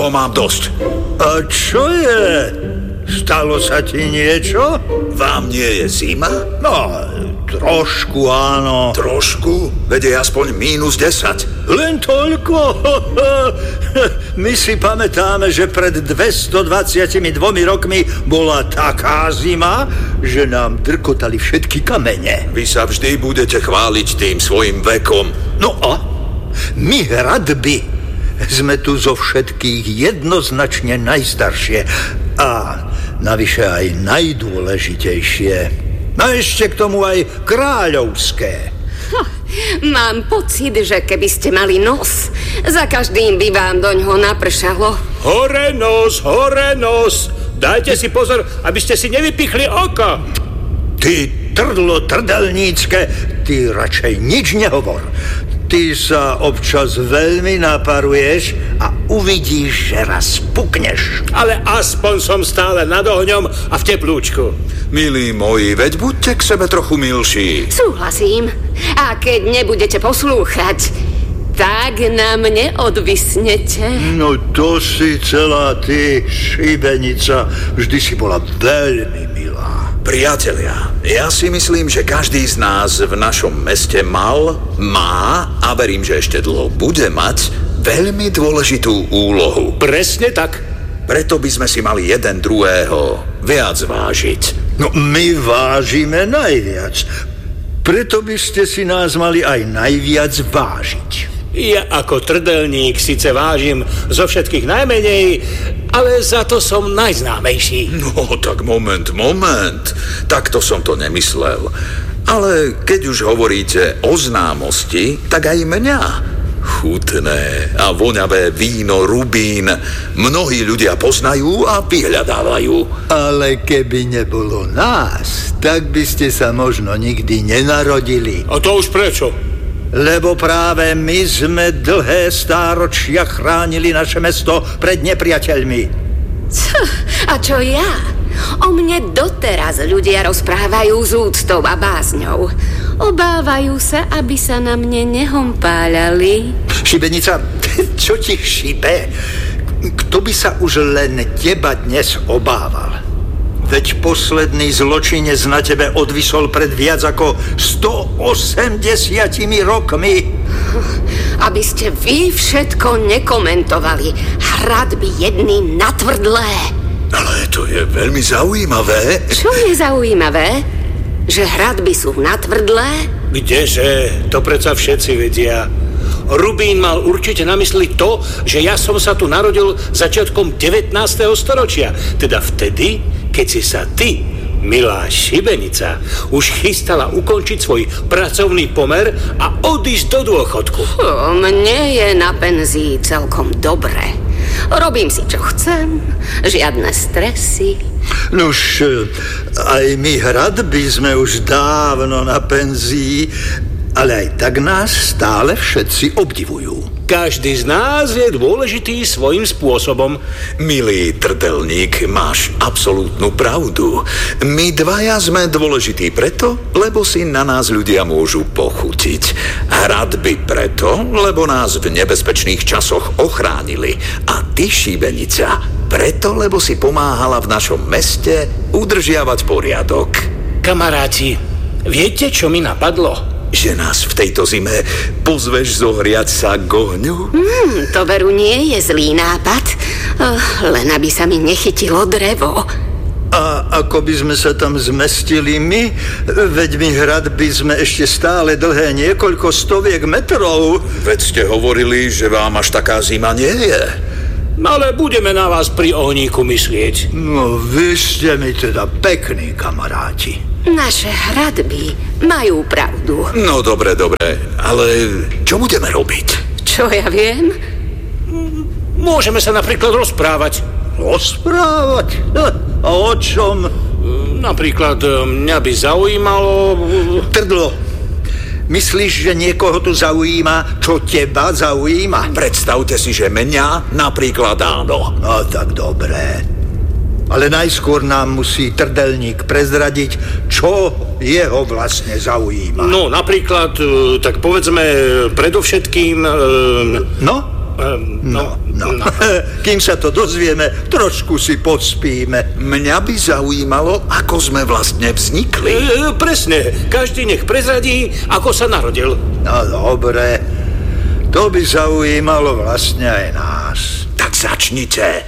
toho mám dosť. A čo je? Stalo sa ti niečo? Vám nie je zima? No, trošku áno. Trošku? Veď je aspoň -10. Len toľko? My si pamätáme, že pred 222 rokmi bola taká zima, že nám drkotali všetky kamene. Vy sa vždy budete chváliť tým svojim vekom. No a my hradby sme tu zo všetkých jednoznačne najstaršie a navyše aj najdôležitejšie. A ešte k tomu aj kráľovské. Mám pocit, že keby ste mali nos, za každým by vám doňho napršalo. Hore nos! Dajte si pozor, aby ste si nevypichli oko. Ty trdlo trdelnícke, ty radšej nič nehovor. Ty sa občas veľmi naparuješ a uvidíš, že raz pukneš. Ale aspoň som stále nad ohňom a v teplúčku. Milí moji, veď buďte k sebe trochu milší. Súhlasím. A keď nebudete poslúchať, tak na mne odvisnete. No to si celá ty, šibenica. Vždy si bola veľmi milá. Priatelia, ja si myslím, že každý z nás v našom meste má a verím, že ešte dlho bude mať veľmi dôležitú úlohu. Presne tak. Preto by sme si mali jeden druhého viac vážiť. No my vážime najviac. Preto by ste si nás mali aj najviac vážiť. Ja ako trdelník síce vážim zo všetkých najmenej, ale za to som najznámejší. No, tak moment. Takto som to nemyslel. Ale keď už hovoríte o známosti, tak aj mňa. Chutné a voňavé víno Rubín mnohí ľudia poznajú a vyhľadávajú. Ale keby nebolo nás, tak by ste sa možno nikdy nenarodili. A to už prečo? Lebo práve my sme dlhé stáročia chránili naše mesto pred nepriateľmi. A čo ja? O mne doteraz ľudia rozprávajú s úctou a bázňou. Obávajú sa, aby sa na mne nehompáľali. Šibenica, čo ti šibe? Kto by sa už len teba dnes obával? Veď posledný zločinec na tebe odvisol pred viac ako 180 rokmi. Aby ste vy všetko nekomentovali. Hradby jedný natvrdlé. Ale to je veľmi zaujímavé. Čo je zaujímavé? Že hradby sú natvrdlé? Kdeže? To predsa všetci vedia. Rubín mal určite na mysli to, že ja som sa tu narodil začiatkom 19. storočia. Teda vtedy, keď si sa ty, milá šibenica, už chystala ukončiť svoj pracovný pomer a odísť do dôchodku. Mne je na penzii celkom dobre. Robím si, čo chcem, žiadne stresy. Nuž, aj my hradby sme už dávno na penzii, ale aj tak nás stále všetci obdivujú. Každý z nás je dôležitý svojím spôsobom. Milý trdelník, máš absolútnu pravdu. My dvaja sme dôležití preto, lebo si na nás ľudia môžu pochutiť. Hradby preto, lebo nás v nebezpečných časoch ochránili. A ty, šibenica, preto, lebo si pomáhala v našom meste udržiavať poriadok. Kamaráti, viete, čo mi napadlo? Že nás v tejto zime pozveš zohriať sa k ohňu? To veru nie je zlý nápad, len aby sa mi nechytilo drevo. A ako by sme sa tam zmestili my? Veď my hradby sme ešte stále dlhé niekoľko stoviek metrov. Veď ste hovorili, že vám až taká zima nie je. Ale budeme na vás pri ohníku myslieť. No, vy ste mi teda pekní kamaráti. Naše hradby majú pravdu. No, dobre, ale čo budeme robiť? Čo ja viem? Môžeme sa napríklad rozprávať. Rozprávať? A o čom? Napríklad mňa by zaujímalo... Trdlo, myslíš, že niekoho tu zaujíma, čo teba zaujíma? Predstavte si, že mňa napríklad áno. No tak dobré. Ale najskôr nám musí trdelník prezradiť, čo jeho vlastne zaujíma. No, napríklad, tak povedzme, predovšetkým... No? Kým sa to dozvieme, trošku si pospíme. Mňa by zaujímalo, ako sme vlastne vznikli. Presne, každý nech prezradí, ako sa narodil. No dobre, to by zaujímalo vlastne aj nás. Tak začnite.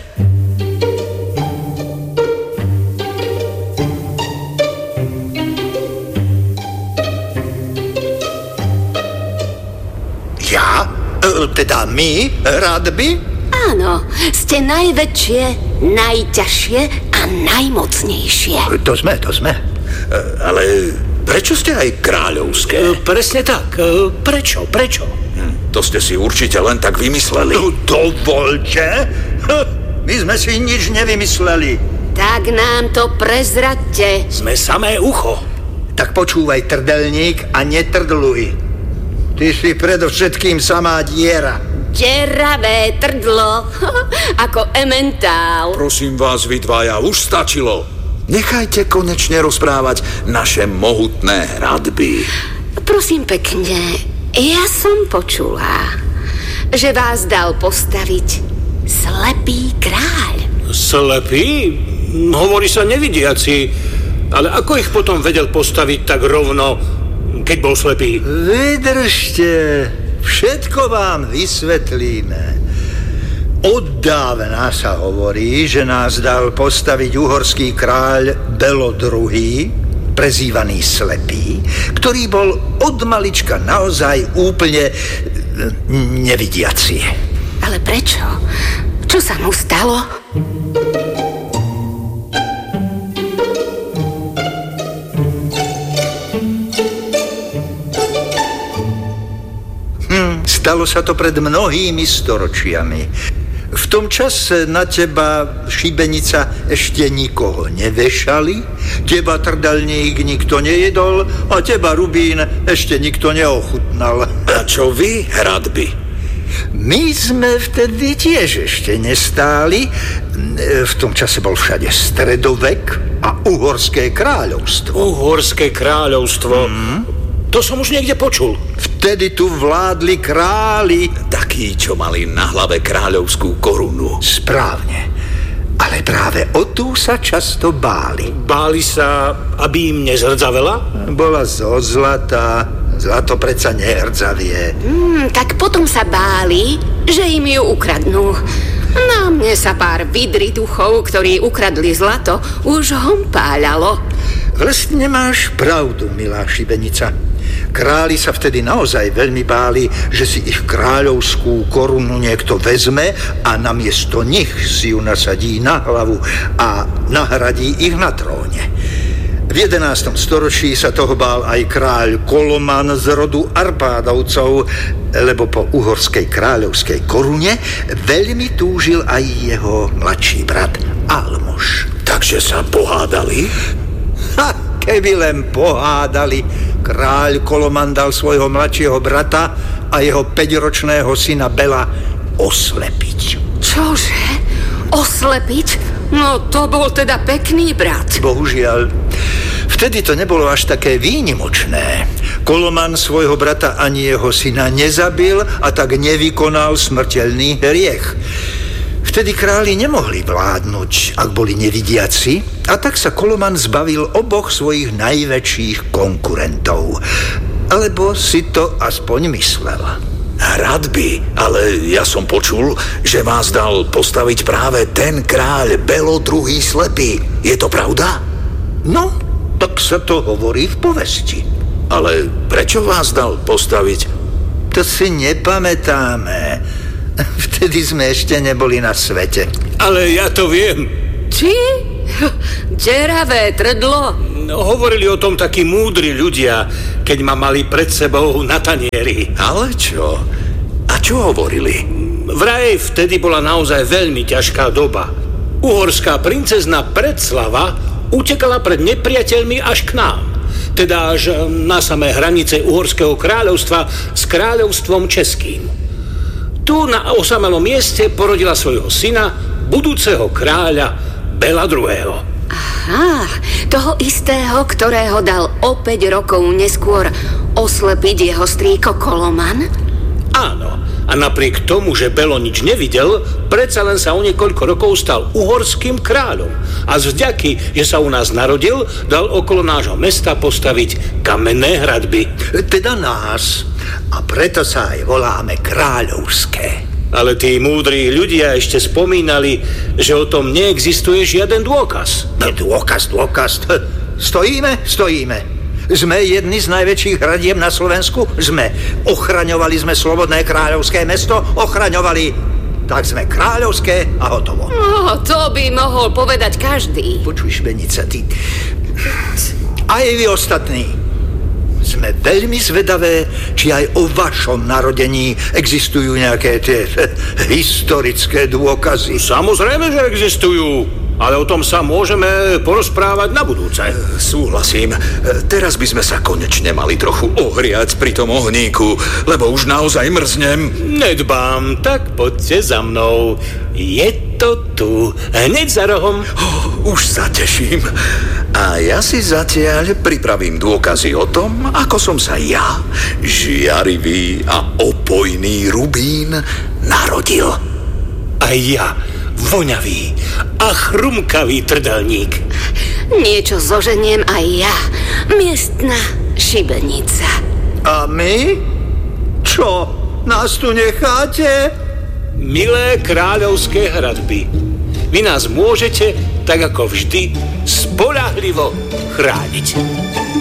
Ja? Teda my, Radby? Áno, ste najväčšie, najťažšie a najmocnejšie. To sme. Ale prečo ste aj kráľovské? Presne tak. Prečo? To ste si určite len tak vymysleli. Dovoľte. My sme si nič nevymysleli. Tak nám to prezraďte. Sme samé ucho. Tak počúvaj, trdelník, a netrdluj. Ty si predovšetkým samá diera. Deravé trdlo, ako ementál. Prosím vás, vy dvaja, už stačilo. Nechajte konečne rozprávať naše mohutné hradby. Prosím pekne, ja som počula, že vás dal postaviť slepý kráľ. Slepý? Hovorí sa nevidiaci. Ale ako ich potom vedel postaviť tak rovno, keď bol slepý? Vydržte, všetko vám vysvetlíme. Od dávna sa hovorí, že nás dal postaviť uhorský kráľ Belo II, prezývaný Slepý, ktorý bol od malička naozaj úplne nevidiaci. Ale prečo? Čo sa mu stalo? Stalo sa to pred mnohými storočiami. V tom čase na teba, šibenica, ešte nikoho nevešali, teba, trdelník, nikto nejedol a teba, Rubín, ešte nikto neochutnal. A čo vy, hradby? My sme vtedy tiež ešte nestáli. V tom čase bol všade stredovek a uhorské kráľovstvo. Uhorské kráľovstvo? To som už niekde počul. Vtedy tu vládli králi. Takí, čo mali na hlave kráľovskú korunu. Správne. Ale práve o tú sa často báli. Báli sa, aby im nezrdzavela? Bola zo zlata. Zlato predsa nehrdzavie. Tak potom sa báli, že im ju ukradnú. Na mne sa pár vidriduchov, ktorí ukradli zlato, už hompáľalo. Vlastne máš pravdu, milá šibenica. Králi sa vtedy naozaj veľmi báli, že si ich kráľovskú korunu niekto vezme a namiesto nich si ju nasadí na hlavu a nahradí ich na tróne. V 11. storočí sa toho bál aj kráľ Koloman z rodu Arpádovcov, lebo po uhorskej kráľovskej korune veľmi túžil aj jeho mladší brat Almoš. Takže sa pohádali? Keby len pohádali. Kráľ Koloman dal svojho mladšieho brata a jeho 5-ročného syna Bela oslepiť. Čože? Oslepiť? No to bol teda pekný brat. Bohužiaľ, vtedy to nebolo až také výnimočné. Koloman svojho brata ani jeho syna nezabil a tak nevykonal smrteľný hriech. Vtedy králi nemohli vládnuť, ak boli nevidiaci, a tak sa Koloman zbavil oboch svojich najväčších konkurentov. Alebo si to aspoň myslel. Hradby, ale ja som počul, že vás dal postaviť práve ten kráľ Belo II Slepý. Je to pravda? No, tak sa to hovorí v povesti. Ale prečo vás dal postaviť? To si nepamätáme. Vtedy sme ešte neboli na svete. Ale ja to viem. Či? Deravé trdlo? Hovorili o tom takí múdri ľudia, keď ma mali pred sebou na tanieri. Ale čo? A čo hovorili? Vraj vtedy bola naozaj veľmi ťažká doba. Uhorská princezna Predslava utekala pred nepriateľmi až k nám. Teda až na samé hranice Uhorského kráľovstva s kráľovstvom českým. Tu na osamelom mieste porodila svojho syna, budúceho kráľa Bela II. Aha, toho istého, ktorého dal o 5 rokov neskôr oslepiť jeho strýko Koloman? Áno, A napriek tomu, že Belo nič nevidel, predsa len sa o niekoľko rokov stal uhorským kráľom. A z vďaky, že sa u nás narodil, dal okolo nášho mesta postaviť kamenné hradby. Teda nás. A preto sa aj voláme kráľovské. Ale tí múdri ľudia ešte spomínali, že o tom neexistuje žiaden dôkaz. Dôkaz. Stojíme. Sme jedni z najväčších hradiem na Slovensku? Sme. Ochraňovali sme slobodné kráľovské mesto? Ochraňovali. Tak sme kráľovské a hotovo. No, to by mohol povedať každý. Počuj, Šbenica, ty. Aj vy ostatní. Sme veľmi zvedavé, či aj o vašom narodení existujú nejaké tie historické dôkazy. Samozrejme, že existujú. Ale o tom sa môžeme porozprávať na budúce. Súhlasím. Teraz by sme sa konečne mali trochu ohriať pri tom ohníku, lebo už naozaj mrznem. Nedbám, tak poďte za mnou. Je to tu, hneď za rohom. Už sa teším. A ja si zatiaľ pripravím dôkazy o tom, ako som sa ja, žiarivý a opojný Rubín, narodil. A ja, voňavý a chrumkavý trdelník. Niečo zoženiem aj ja, miestna šibenica. A my? Čo? Nás tu necháte? Milé kráľovské hradby, vy nás môžete, tak ako vždy, spoľahlivo chrániť.